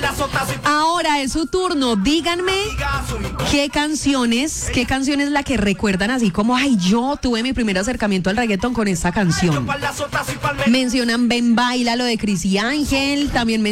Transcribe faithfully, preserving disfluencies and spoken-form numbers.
Ahora es su turno. Díganme qué canciones, qué canción es la que recuerdan así como, ay, yo tuve mi primer acercamiento al reggaetón con esta canción. Mencionan Ven Baila, lo de Cris y Ángel, también